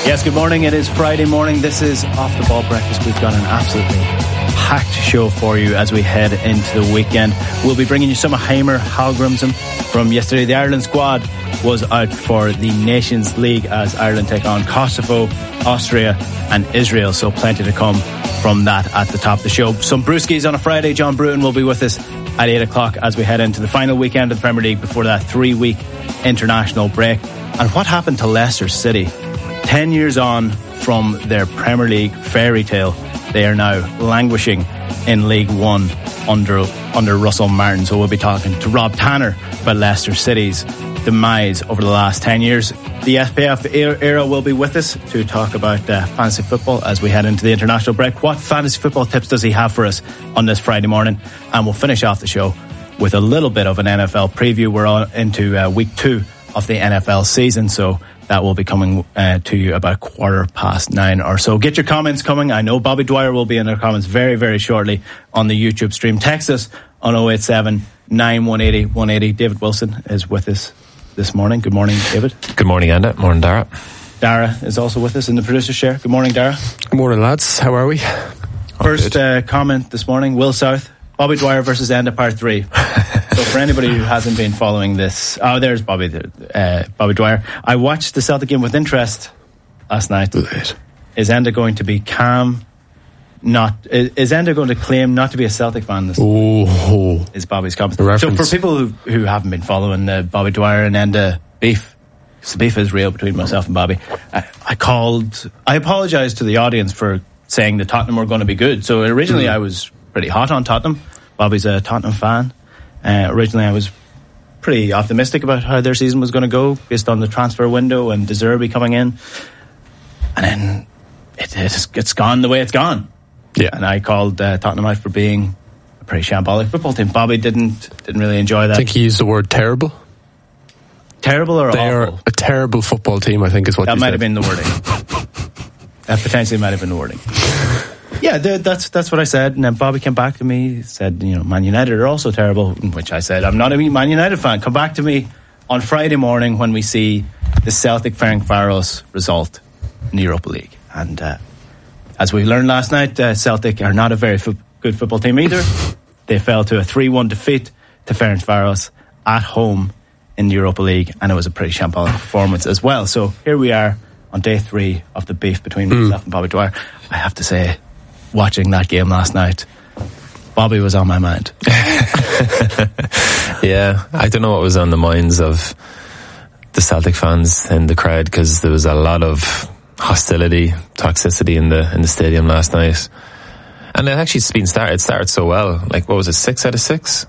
Yes, good morning. It is Friday morning. This is Off the Ball Breakfast. We've got an absolutely packed show for you as we head into the weekend. We'll be bringing you some of Heimer Hallgrimsson from yesterday. The Ireland squad was out for the Nations League as Ireland take on Kosovo, Austria and Israel. So plenty to come from that at the top of the show. Some brewskis on a Friday. John Bruin will be with us at 8 o'clock as we head into the final weekend of the Premier League before that 3-week international break. And what happened to Leicester City? 10 years on from their Premier League fairy tale, they are now languishing in League One under Russell Martin. So we'll be talking to Rob Tanner about Leicester City's demise over the last 10 years. The FPF era will be with us to talk about fantasy football as we head into the international break. What fantasy football tips does he have for us on this Friday morning? And we'll finish off the show with a little bit of an NFL preview. We're on into week 2 of the NFL season, so that will be coming to you about 9:15 or so. Get your comments coming. I know Bobby Dwyer will be in our comments very, very shortly on the YouTube stream. Text us on 087 9180 180. David Wilson is with us this morning. Good morning, David. Good morning, Andy. Morning, Dara. Dara is also with us in the producer's chair. Good morning, Dara. Good morning, lads. How are we? First comment this morning, Will South. Bobby Dwyer versus Enda Part 3. So for anybody who hasn't been following this, there's Bobby Dwyer. I watched the Celtic game with interest last night. Is Enda going to be calm? Is Enda going to claim not to be a Celtic fan? Is Bobby's comment. So for people who haven't been following the Bobby Dwyer and Enda beef, because the beef is real between myself and Bobby, I apologised to the audience for saying that Tottenham were going to be good. So originally I was pretty hot on Tottenham. Bobby's a Tottenham fan. Originally I was pretty optimistic about how their season was going to go based on the transfer window and De Zerbi coming in. And then it's gone the way it's gone. Yeah. And I called Tottenham out for being a pretty shambolic football team. Bobby didn't really enjoy that. I think he used the word terrible. Terrible or they awful? Are a terrible football team, I think is what that you might said. have been the wording. That potentially might have been the wording. Yeah, that's what I said, and then Bobby came back to me, said, Man United are also terrible, which I said, I'm not a Man United fan. Come back to me on Friday morning when we see the Celtic Ferencváros result in the Europa League. And as we learned last night, Celtic are not a very good football team either. They fell to a 3-1 defeat to Ferencváros at home in the Europa League, and it was a pretty shambolic performance as well. So here we are on day 3 of the beef between myself and Bobby Dwyer. I have to say, watching that game last night, Bobby was on my mind. Yeah, I don't know what was on the minds of the Celtic fans in the crowd, because there was a lot of hostility, toxicity in the stadium last night. And it actually it started so well. Like, what was it, 6 out of 6?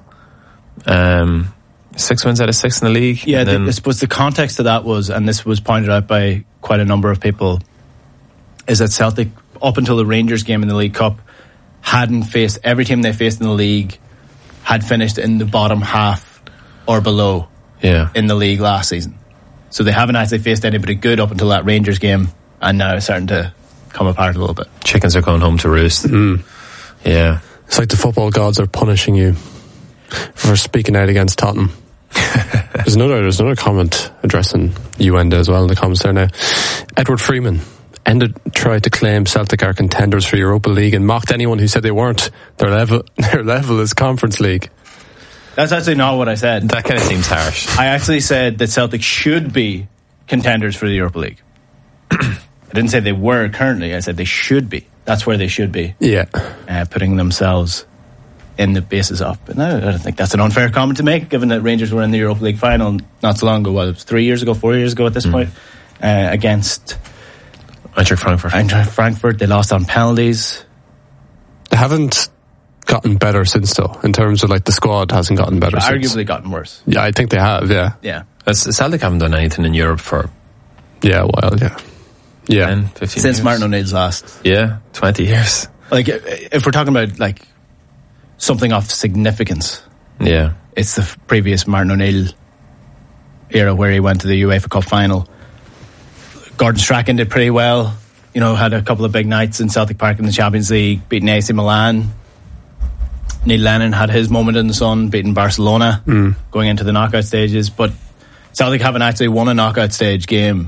6 wins out of 6 in the league. Yeah, I suppose the context of that was, and this was pointed out by quite a number of people, is that Celtic, up until the Rangers game in the League Cup, hadn't faced, every team they faced in the league had finished in the bottom half or below in the league last season. So they haven't actually faced anybody good up until that Rangers game, and now it's starting to come apart a little bit. Chickens are going home to roost. Yeah. It's like the football gods are punishing you for speaking out against Tottenham. There's another comment addressing you, Enda, as well in the comments there now. Edward Freeman. Enda tried to claim Celtic are contenders for Europa League and mocked anyone who said they weren't. Their level is Conference League. That's actually not what I said. That kind of seems harsh. I actually said that Celtic should be contenders for the Europa League. I didn't say they were currently. I said they should be. That's where they should be. Yeah. Putting themselves in the basis of. But no, I don't think that's an unfair comment to make, given that Rangers were in the Europa League final not so long ago. It was 4 years ago at this point, against Eintracht Frankfurt. They lost on penalties. They haven't gotten better since, though, in terms of, like, the squad hasn't gotten better since. Arguably gotten worse. Yeah, I think they have, Yeah. Celtic haven't done anything in Europe for... Yeah, a while, yeah. 10, 15 Since years. Martin O'Neill's last. Yeah, 20 years. Like, if we're talking about, like, something of significance, it's the previous Martin O'Neill era where he went to the UEFA Cup final. Gordon Strachan did pretty well, had a couple of big nights in Celtic Park in the Champions League, beating AC Milan. Neil Lennon had his moment in the sun, beating Barcelona, going into the knockout stages. But Celtic haven't actually won a knockout stage game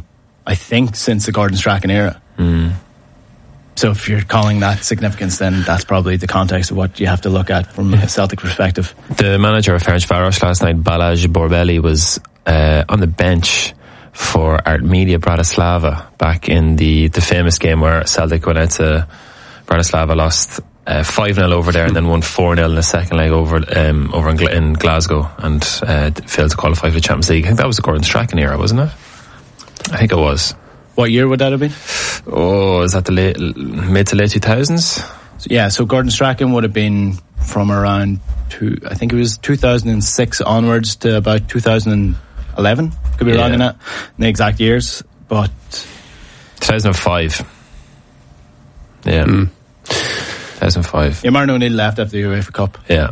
I think, since the Gordon Strachan era. So if you're calling that significance, then that's probably the context of what you have to look at from a Celtic perspective. The manager of Ferencváros last night, Balázs Borbély, was on the bench for Artmedia Bratislava back in the famous game where Celtic went out to Bratislava, lost 5-0 over there and then won 4-0 in the second leg over in Glasgow, and failed to qualify for the Champions League. I think that was the Gordon Strachan era, wasn't it? I think it was. What year would that have been? Oh, is that the mid to late 2000s? So Gordon Strachan would have been from around I think it was 2006 onwards to about 2011. Could be wrong in that, in the exact years, but 2005. Yeah. 2005. Yeah, Martin O'Neill left after the UEFA Cup. Yeah.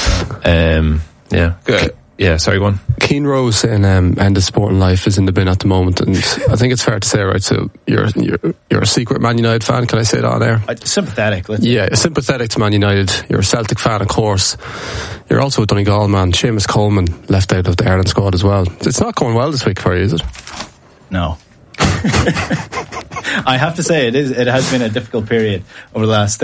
Good. Yeah, sorry, go on. Keane Rose in End of Sport and Life is in the bin at the moment, and I think it's fair to say, right, so you're a secret Man United fan, can I say that on air? Sympathetic. Sympathetic to Man United. You're a Celtic fan, of course. You're also a Donegal man. Seamus Coleman left out of the Ireland squad as well. It's not going well this week for you, is it? No. I have to say it has been a difficult period over the last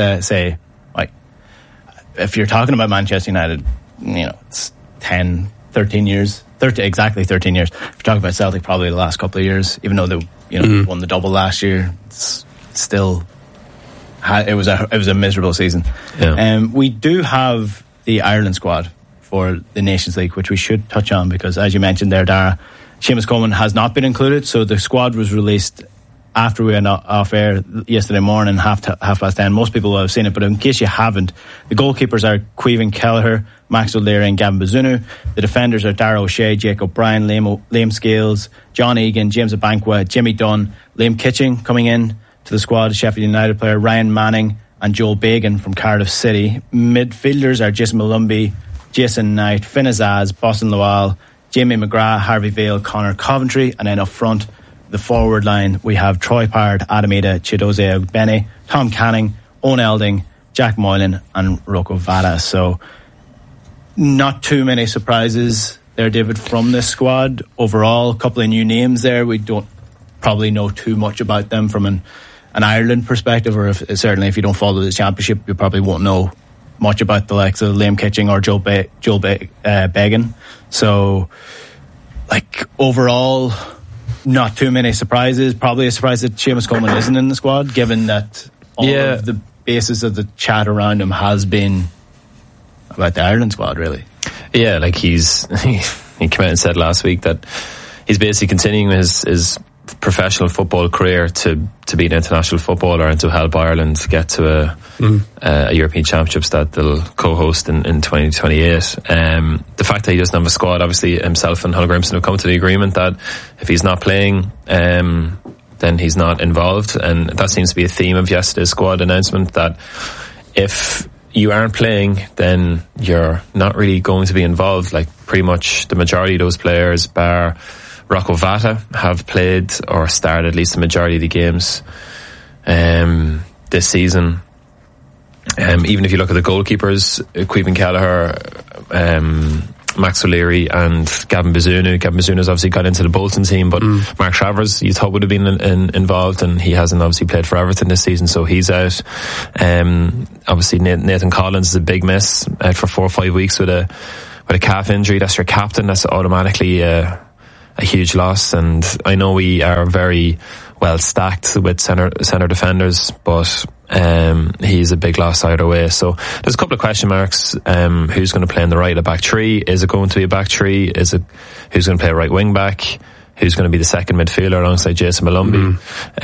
if you're talking about Manchester United, it's 13 years. Exactly 13 years. If you're talking about Celtic, probably the last couple of years, even though they won the double last year, it's still it was a miserable season. We do have the Ireland squad for the Nations League, which we should touch on, because as you mentioned there, Dara, Seamus Coleman has not been included. So the squad was released after we went off air yesterday morning, half past 10. Most people will have seen it, but in case you haven't, the goalkeepers are Caoimhin Kelleher, Max O'Leary and Gavin Bazunu. The defenders are Dara O'Shea, Jake O'Brien, Liam Scales, John Egan, James Abankwah, Jimmy Dunn, Liam Kitching coming in to the squad, Sheffield United player Ryan Manning and Joel Bagan from Cardiff City. Midfielders are Jason Malumbi, Jason Knight, Finn Azaz, Boston Lowell, Jamie McGrath, Harvey Vale, Connor Coventry, and then up front, the forward line, we have Troy Parrott, Adam Ida, Chidozie Ogbene, Tom Canning, Owen Elding, Jack Moylan and Rocco Vada. So not too many surprises there, David, from this squad. Overall, a couple of new names there. We don't probably know too much about them from an Ireland perspective, or certainly if you don't follow the championship, you probably won't know much about the likes of Liam Kitching or Joel Bagan. So, overall, not too many surprises. Probably a surprise that Seamus Coleman isn't in the squad, given that all of the basis of the chat around him has been about the Ireland squad, really. Yeah, he came out and said last week that he's basically continuing his professional football career to be an international footballer and to help Ireland get to a European Championships that they'll co-host in 2028. The fact that he doesn't have a squad, obviously himself and Hull Grimson have come to the agreement that if he's not playing, then he's not involved, and that seems to be a theme of yesterday's squad announcement, that if you aren't playing, then you're not really going to be involved. Pretty much the majority of those players, bar Rocco Vata, have played or started at least the majority of the games this season. Even if you look at the goalkeepers, Caoimhin Kelleher, Max O'Leary and Gavin Bazunu. Gavin Bazunu's obviously got into the Bolton team, but Mark Travers, you thought would have been involved, and he hasn't obviously played for Everton this season, so he's out. Obviously Nathan Collins is a big miss, out for 4 or 5 weeks with a calf injury. That's your captain. That's automatically a huge loss, and I know we are very well stacked with centre defenders, but he's a big loss either way. So there's a couple of question marks. Who's going to play in the right of back three? Is it going to be a back three? Who's going to play right wing back? Who's going to be the second midfielder alongside Jason Malumbi?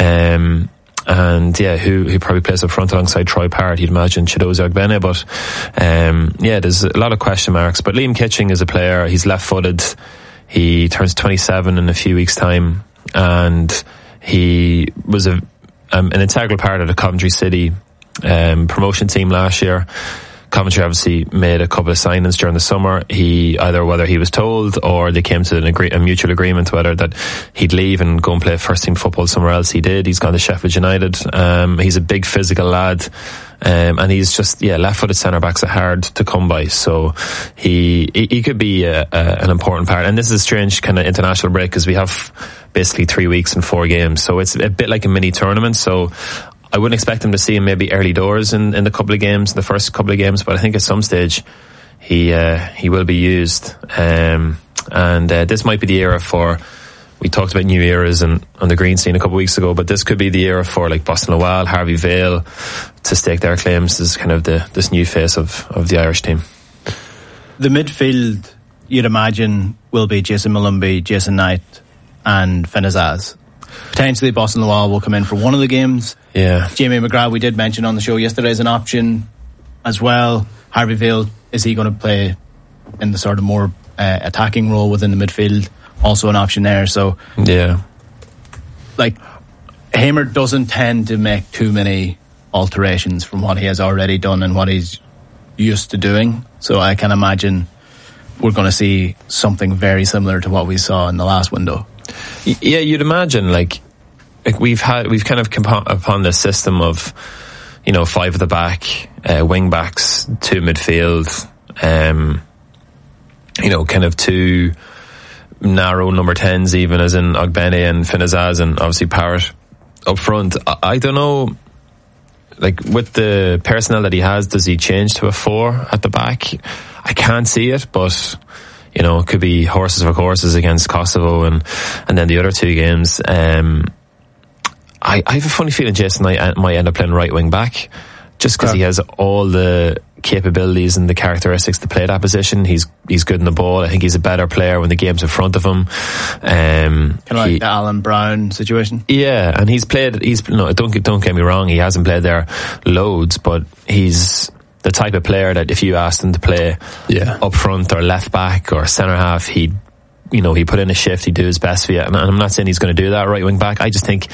And who probably plays up front alongside Troy Parrott? You'd imagine Chidozie Ogbene, but there's a lot of question marks. But Liam Kitching is a player. He's left-footed. He turns 27 in a few weeks' time, and he was an integral part of the Coventry City promotion team last year. Coventry obviously made a couple of signings during the summer. Whether he was told or they came to a mutual agreement whether that he'd leave and go and play first team football somewhere else, he did. He's gone to Sheffield United. He's a big physical lad. and he's just left-footed centre backs are hard to come by, so he could be an important part. And this is a strange kind of international break because we have basically 3 weeks and 4 games, so it's a bit like a mini tournament. So I wouldn't expect him to see him maybe early doors in the couple of games, the first couple of games, but I think at some stage he will be used. And this might be the era for, we talked about new eras on the green scene a couple of weeks ago, but this could be the era for like Boston Lowell, Harvey Vale to stake their claims as kind of this new face of the Irish team. The midfield, you'd imagine, will be Jason Molumby, Jason Knight and Finn Azaz. Potentially Boston Lowell will come in for one of the games. Yeah. Jamie McGrath, we did mention on the show yesterday, as an option as well. Harvey Vale, is he going to play in the sort of more attacking role within the midfield? Also an option there. So yeah, like Hamer doesn't tend to make too many alterations from what he has already done and what he's used to doing. So I can imagine we're going to see something very similar to what we saw in the last window. Yeah, you'd imagine like we've kind of come upon this system of, you know, 5 at the back, wing backs, 2 midfield, you know, kind of 2 narrow number 10s, even as in Ogbene and Finn Azaz, and obviously Parrott up front. I don't know, like with the personnel that he has, does he change to a 4 at the back? I can't see it, but you know, it could be horses for courses against Kosovo and then the other 2 games. I have a funny feeling Jason Knight might end up playing right wing back, just because he has all the capabilities and the characteristics to play that position. He's good in the ball. I think he's a better player when the game's in front of him. Kind of like the Alan Brown situation. Yeah, and don't get me wrong, he hasn't played there loads, but he's the type of player that if you asked him to play up front or left back or centre half, he'd put in a shift, he'd do his best for you. And I'm not saying he's going to do that right wing back. I just think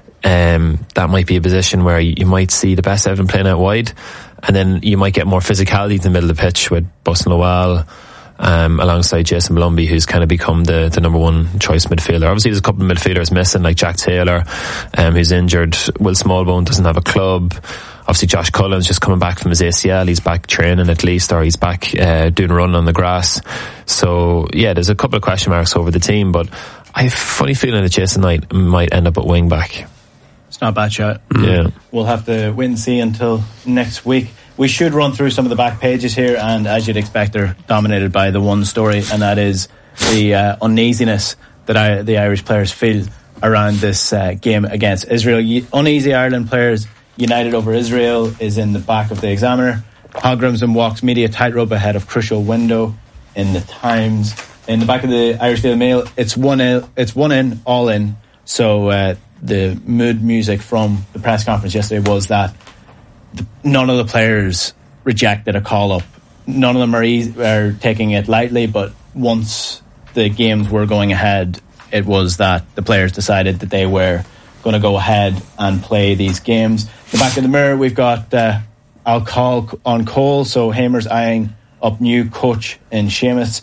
that might be a position where you might see the best of him playing out wide, and then you might get more physicality in the middle of the pitch with Boston Lowell alongside Jason Molumby, who's kind of become the number 1 choice midfielder. Obviously there's a couple of midfielders missing, like Jack Taylor, who's injured. Will Smallbone doesn't have a club. Obviously Josh Cullen's just coming back from his ACL. He's back training at least, or he's back doing a run on the grass. So yeah, there's a couple of question marks over the team, but I have a funny feeling that Jason Knight might end up at wing back. It's not a bad shot. Yeah. We'll have to wait and see until next week. We should run through some of the back pages here, and as you'd expect, they're dominated by the one story, and that is the uneasiness that the Irish players feel around this game against Israel. Uneasy Ireland players united over Israel is in the back of the Examiner. Hogramson walks media tightrope ahead of crucial window in the Times. In the back of the Irish Daily Mail, it's one in, all in. So the mood music from the press conference yesterday was that none of the players rejected a call-up. None of them are taking it lightly, but once the games were going ahead, it was that the players decided that they were going to go ahead and play these games. The back of the Mirror, we've got I'll call on Cole, so Hamer's eyeing up new coach in Seamus.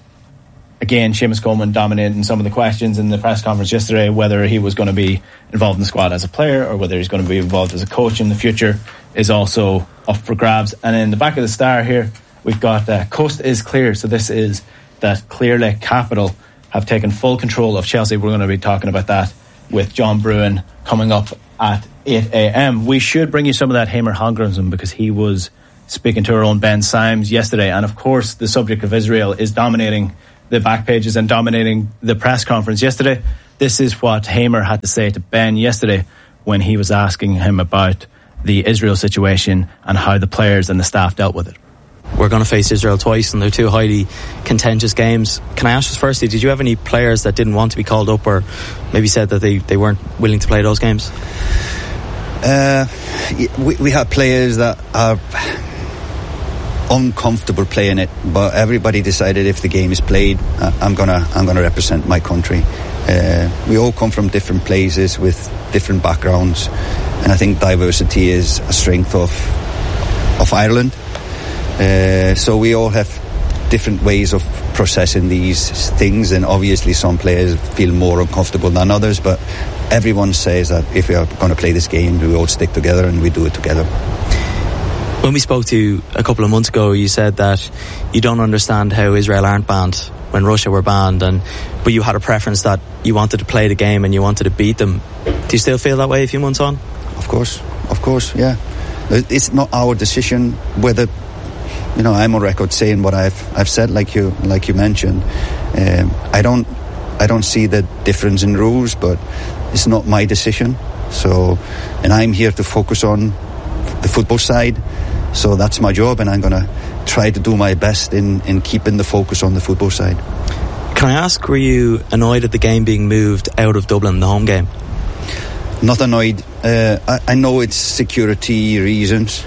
Again, Seamus Coleman dominating some of the questions in the press conference yesterday, whether he was going to be involved in the squad as a player or whether he's going to be involved as a coach in the future is also up for grabs. And in the back of the Star here, we've got coast is clear. So this is that Clearlake Capital have taken full control of Chelsea. We're going to be talking about that with John Bruin coming up at 8 a.m. We should bring you some of that Hamer Hogramson because he was speaking to our own Ben Symes yesterday. And of course, the subject of Israel is dominating the back pages and dominating the press conference yesterday. This is what Hamer had to say to Ben yesterday when he was asking him about the Israel situation and how the players and the staff dealt with it. We're going to face Israel twice and they're 2 highly contentious games. Can I ask you firstly, did you have any players that didn't want to be called up or maybe said that they weren't willing to play those games? We have players that are uncomfortable playing it, but everybody decided if the game is played, I'm gonna represent my country. We all come from different places with different backgrounds, and I think diversity is a strength of Ireland. So we all have different ways of processing these things, and obviously some players feel more uncomfortable than others, but everyone says that if we are going to play this game, we all stick together and we do it together. When we spoke to you a couple of months ago, you said that you don't understand how Israel aren't banned when Russia were banned, but you had a preference that you wanted to play the game and you wanted to beat them. Do you still feel that way a few months on? Of course, yeah. It's not our decision whether, I'm on record saying what I've said, like you mentioned. I don't see the difference in rules, but it's not my decision. So, and I'm here to focus on the football side. So that's my job, and I'm going to try to do my best in keeping the focus on the football side. Can I ask, were you annoyed at the game being moved out of Dublin, the home game? Not annoyed. I know it's security reasons.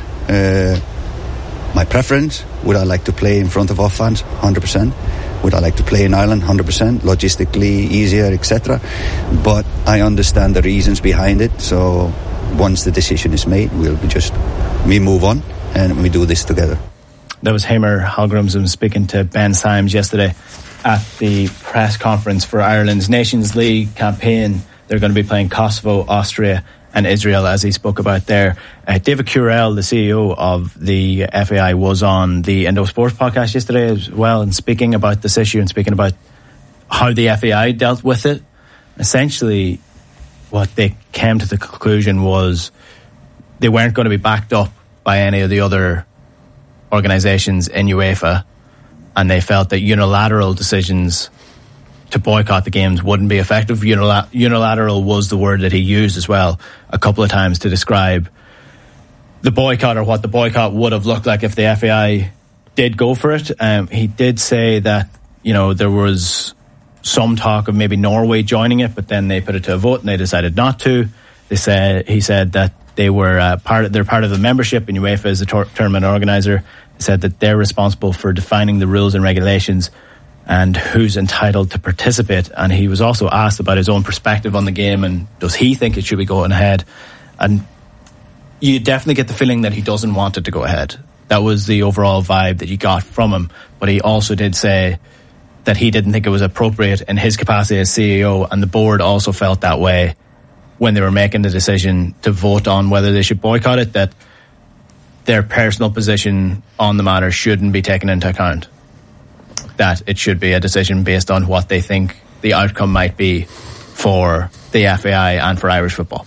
My preference, would I like to play in front of our fans? 100%. Would I like to play in Ireland? 100%. Logistically easier, etc. But I understand the reasons behind it. So once the decision is made, we move on and we do this together. That was Hamer Hallgrimsson speaking to Ben Symes yesterday at the press conference for Ireland's Nations League campaign. They're going to be playing Kosovo, Austria and Israel, as he spoke about there. David Curell, the CEO of the FAI, was on the Endo Sports podcast yesterday as well, and speaking about this issue and speaking about how the FAI dealt with it. Essentially, what they came to the conclusion was they weren't going to be backed up by any of the other organisations in UEFA, and they felt that unilateral decisions to boycott the games wouldn't be effective. Unilateral was the word that he used as well a couple of times to describe the boycott, or what the boycott would have looked like if the FAI did go for it. He did say that, there was some talk of maybe Norway joining it, but then they put it to a vote and they decided not to. He said that they were they're part of the membership in UEFA as a tournament organiser. He said that they're responsible for defining the rules and regulations and who's entitled to participate. And he was also asked about his own perspective on the game and does he think it should be going ahead. And you definitely get the feeling that he doesn't want it to go ahead. That was the overall vibe that you got from him. But he also did say that he didn't think it was appropriate in his capacity as CEO, and the board also felt that way when they were making the decision to vote on whether they should boycott it, that their personal position on the matter shouldn't be taken into account. That it should be a decision based on what they think the outcome might be for the FAI and for Irish football.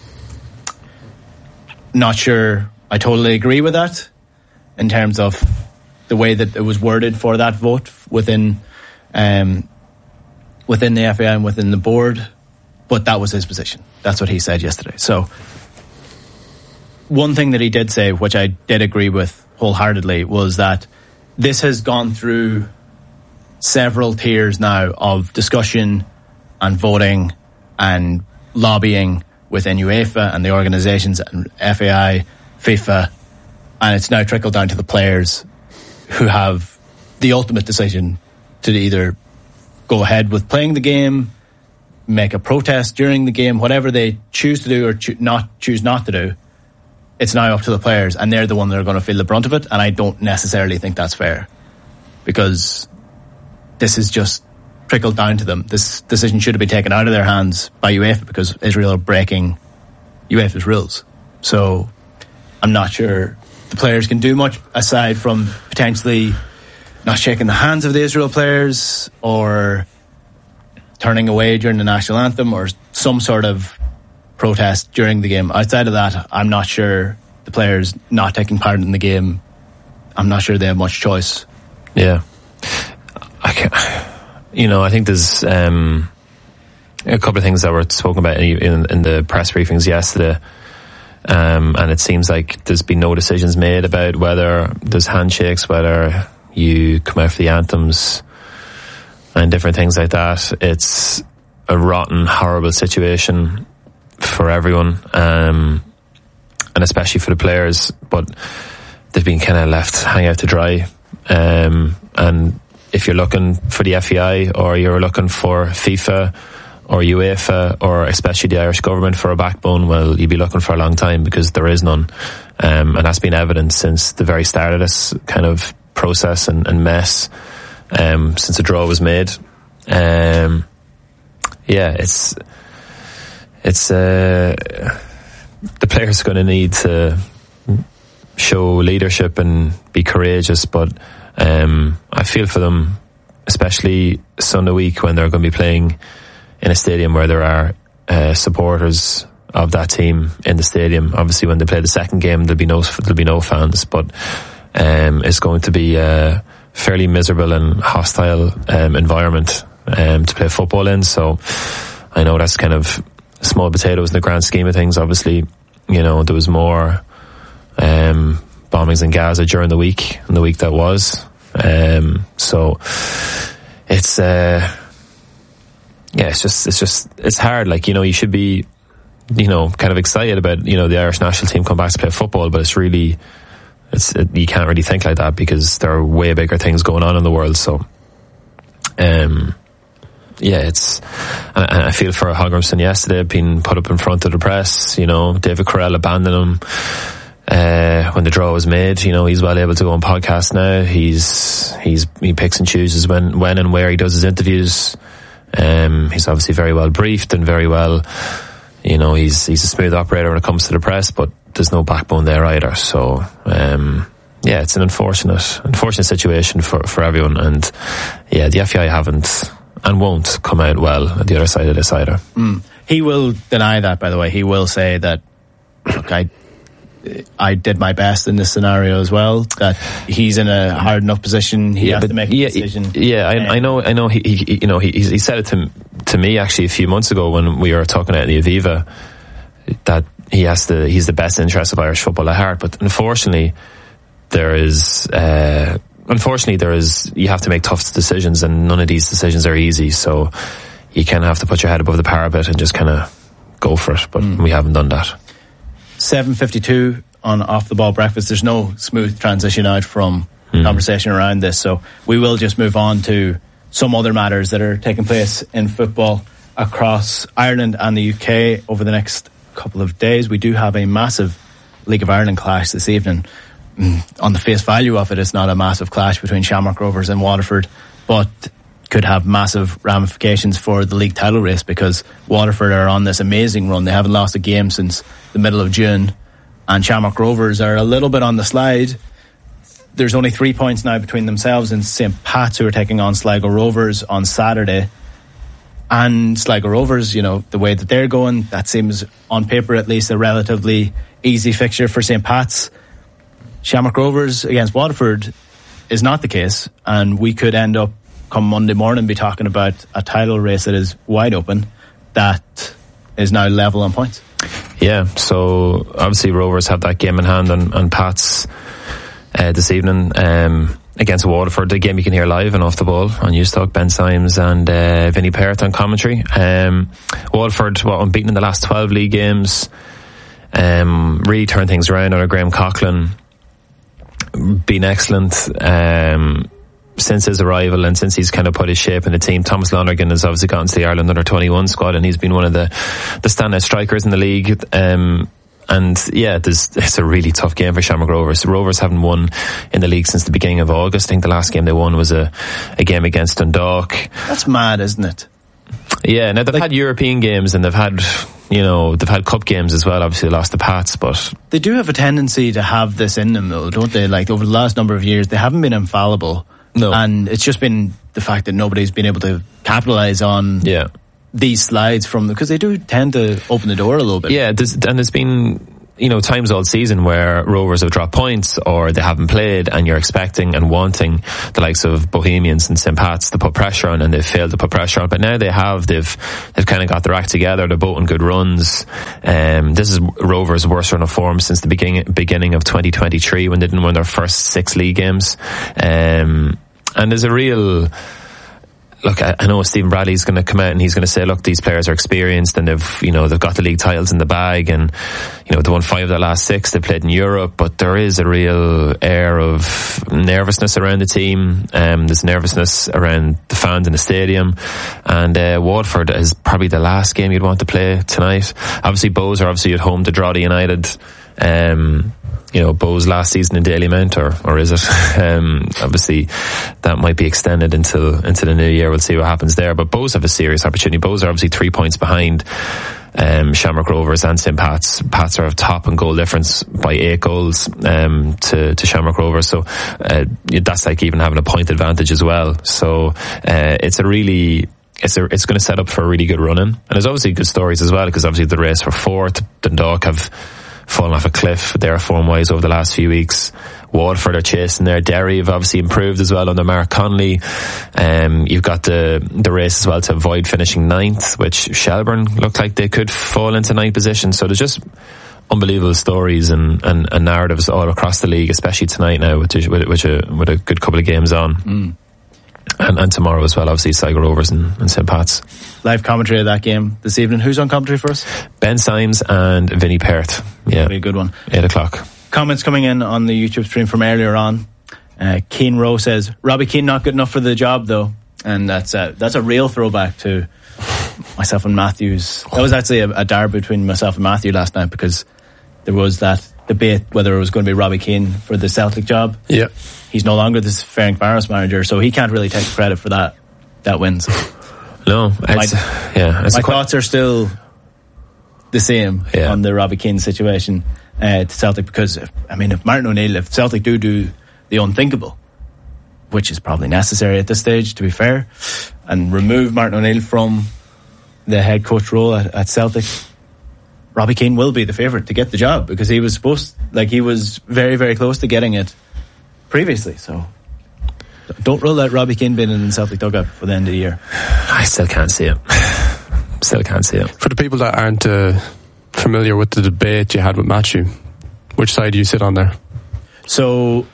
Not sure I totally agree with that in terms of the way that it was worded for that vote within the FAI and within the board, but that was his position. That's what he said yesterday. So one thing that he did say, which I did agree with wholeheartedly, was that this has gone through several tiers now of discussion and voting and lobbying within UEFA and the organisations and FAI, FIFA, and it's now trickled down to the players who have the ultimate decision to either go ahead with playing the game, make a protest during the game, whatever they choose to do or choose not to do. It's now up to the players, and they're the one that are going to feel the brunt of it. And I don't necessarily think that's fair, because this is just trickled down to them. This decision should have been taken out of their hands by UEFA, because Israel are breaking UEFA's rules. So I'm not sure the players can do much aside from potentially not shaking the hands of the Israel players or turning away during the national anthem or some sort of protest during the game. Outside of that, I'm not sure the players not taking part in the game, I'm not sure they have much choice. Yeah. I think there's a couple of things that were spoken about in the press briefings yesterday, and it seems like there's been no decisions made about whether there's handshakes, whether you come out for the anthems and different things like that. It's a rotten, horrible situation for everyone, and especially for the players, but they've been kind of left hanging out to dry, and if you're looking for the FAI or you're looking for FIFA or UEFA or especially the Irish government for a backbone, well, you'd be looking for a long time, because there is none. And that's been evident since the very start of this kind of process and mess, since the draw was made. It's the players are going to need to show leadership and be courageous, but I feel for them, especially Sunday week when they're going to be playing in a stadium where there are supporters of that team in the stadium. Obviously when they play the second game there'll be no fans, but it's going to be a fairly miserable and hostile environment to play football in. So I know that's kind of small potatoes in the grand scheme of things. Obviously, you know, there was more bombings in Gaza during the week, and the week that was. So it's it's hard. Like, you know, you should be, you know, kind of excited about, you know, the Irish national team come back to play football, but it's really, you can't really think like that because there are way bigger things going on in the world. So, and I feel for Hallgrimsson yesterday being put up in front of the press. You know, David Carell abandoned him when the draw was made. You know, he's well able to go on podcasts now. He picks and chooses when and where he does his interviews. He's obviously very well briefed and very well, you know, he's a smooth operator when it comes to the press, but there's no backbone there either. So it's an unfortunate situation for everyone, and the FAI haven't and won't come out well at the other side of this either. He will deny that, by the way. He will say that, look, I did my best in this scenario as well, that he's in a hard enough position, he has to make a decision. I know he said it to me actually a few months ago when we were talking at the Aviva, that he's the best interest of Irish football at heart, but unfortunately there is you have to make tough decisions, and none of these decisions are easy, so you kind of have to put your head above the parapet and just kind of go for it, but we haven't done that. 7:52 on Off the Ball Breakfast. There's no smooth transition out from conversation around this, so we will just move on to some other matters that are taking place in football across Ireland and the UK over the next couple of days. We do have a massive League of Ireland clash this evening. On the face value of it, it's not a massive clash between Shamrock Rovers and Waterford, but could have massive ramifications for the league title race, because Waterford are on this amazing run. They haven't lost a game since the middle of June, and Shamrock Rovers are a little bit on the slide. There's only 3 points now between themselves and St. Pat's, who are taking on Sligo Rovers on Saturday. And Sligo Rovers, you know, the way that they're going, that seems on paper at least a relatively easy fixture for St. Pat's. Shamrock Rovers against Waterford is not the case, and we could end up come Monday morning be talking about a title race that is wide open, that is now level on points. Yeah, so obviously Rovers have that game in hand on Pats this evening against Waterford. The game you can hear live and Off the Ball on Newstalk. Ben Symes and Vinnie Perrott on commentary. Waterford, unbeaten in the last 12 league games, really turned things around under Graham Coughlin. Been excellent since his arrival, and since he's kind of put his shape in the team. Thomas Lonergan has obviously gotten to the Ireland under-21 squad, and he's been one of the standout strikers in the league. It's a really tough game for Shamrock Rovers. The Rovers haven't won in the league since the beginning of August. I think the last game they won was a game against Dundalk. That's mad, isn't it? Yeah, now they've had European games, and they've had cup games as well. Obviously they lost the Pats, but they do have a tendency to have this in them though, don't they? Like, over the last number of years they haven't been infallible. No. And it's just been the fact that nobody's been able to capitalise on these slides from them, because they do tend to open the door a little bit. Yeah, there's been, you know, times all season where Rovers have dropped points or they haven't played, and you're expecting and wanting the likes of Bohemians and St. Pat's to put pressure on, and they've failed to put pressure on. But now they've kind of got their act together. They're both on good runs. This is Rovers' worst run of form since the beginning of 2023, when they didn't win their first 6 league games. And there's a real... Look, I know Stephen Bradley's going to come out and he's going to say, look, these players are experienced and they've got the league titles in the bag, and, you know, they won 5 of their last 6. They played in Europe, but there is a real air of nervousness around the team. There's nervousness around the fans in the stadium, and Waterford is probably the last game you'd want to play tonight. Obviously, Bows are obviously at home to Drogheda United. You know, Bows last season in Dalymount, or is it? Obviously, that might be extended into the new year. We'll see what happens there. But Bows have a serious opportunity. Bows are obviously 3 points behind Shamrock Rovers and St. Pat's. Pats are top in goal difference by 8 goals to Shamrock Rovers, so that's like even having a point advantage as well. So it's going to set up for a really good run-in, and there's obviously good stories as well, because obviously the race for 4th, Dundalk have fallen off a cliff there form-wise over the last few weeks. Waterford are chasing there. Derry have obviously improved as well under Mark Connolly. You've got the race as well to avoid finishing 9th, which Shelbourne look like they could fall into 9th position. So there's just unbelievable stories and narratives all across the league, especially tonight now with a good couple of games on. And tomorrow as well, obviously, Sligo Rovers and St. Pat's. Live commentary of that game this evening. Who's on commentary for us? Ben Symes and Vinnie Perth. Yeah, that'll be a good one. 8 o'clock. Comments coming in on the YouTube stream from earlier on. Keane Rowe says, Robbie Keane not good enough for the job though. And that's a real throwback to myself and Matthew's. That was actually a derby between myself and Matthew last night, because there was that debate whether it was going to be Robbie Keane for the Celtic job. Yeah. He's no longer this Ferencváros manager, so he can't really take credit for that win. So no, my thoughts are still the same on the Robbie Keane situation to Celtic, because if Celtic do the unthinkable, which is probably necessary at this stage, to be fair, and remove Martin O'Neill from the head coach role at Celtic, Robbie Keane will be the favourite to get the job, because he was very, very close to getting it previously. So don't rule out Robbie Keane being in the Celtic dugout for the end of the year. I still can't see it. For the people that aren't familiar with the debate you had with Matthew, which side do you sit on there? So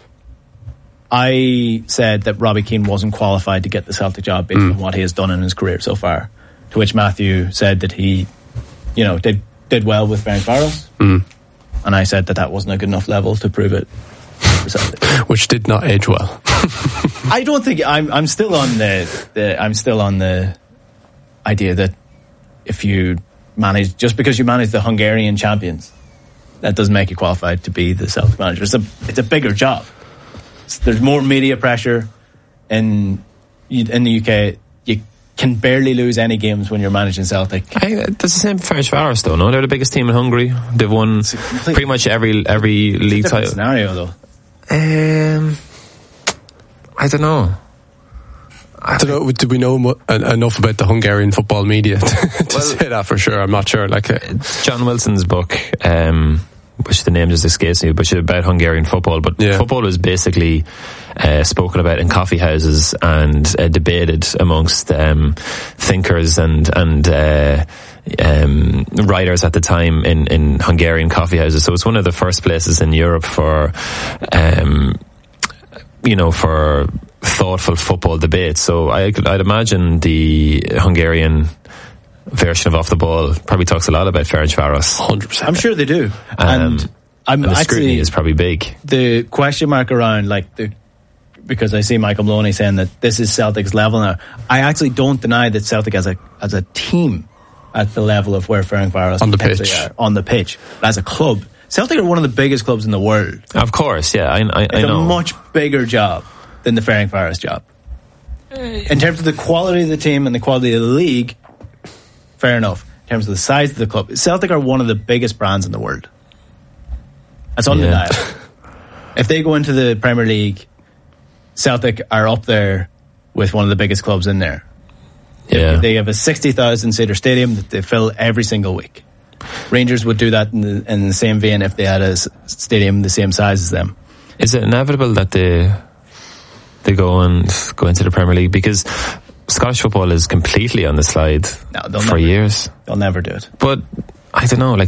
I said that Robbie Keane wasn't qualified to get the Celtic job based on what he has done in his career so far, to which Matthew said that he did well with Ferencváros, and I said that wasn't a good enough level to prove it. Which did not age well. I don't think I'm still on the idea that if you manage, just because you manage the Hungarian champions, that doesn't make you qualified to be the Celtic manager. It's a bigger job. There's more media pressure in the UK. You can barely lose any games when you're managing Celtic. That's the same for Ferencváros though, no? They're the biggest team in Hungary. They've won pretty much every league title. Scenario though. I don't know. Do we know enough about the Hungarian football media to say that for sure? I'm not sure. John Wilson's book, which the name just escapes me, which is about Hungarian football. But football is basically spoken about in coffee houses and debated amongst thinkers and writers at the time in Hungarian coffee houses. So it's one of the first places in Europe for for thoughtful football debate. So I'd imagine the Hungarian version of Off the Ball probably talks a lot about Ferencváros. 100%. I'm sure they do. And the scrutiny is probably big. The question mark around because I see Michael Maloney saying that this is Celtic's level now. I actually don't deny that Celtic as a team at the level of where Ferencváros on the pitch are on the pitch. But as a club, Celtic are one of the biggest clubs in the world. Of course, yeah, I know. It's a much bigger job than the Ferencváros job. In terms of the quality of the team and the quality of the league, fair enough. In terms of the size of the club, Celtic are one of the biggest brands in the world. That's undeniable. If they go into the Premier League, Celtic are up there with one of the biggest clubs in there. Yeah. They have a 60,000 seater stadium that they fill every single week. Rangers would do that in the same vein if they had a stadium the same size as them. Is it inevitable that they go into the Premier League? Because Scottish football is completely on the slide for years. They'll never do it. But I don't know,